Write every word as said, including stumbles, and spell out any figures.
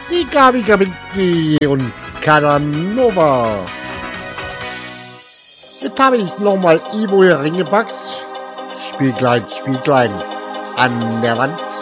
Die Gabi Gabinski und Casanova. Jetzt habe ich nochmal Ivo hier reingepackt. Spiel klein, Spiel klein. An der Wand.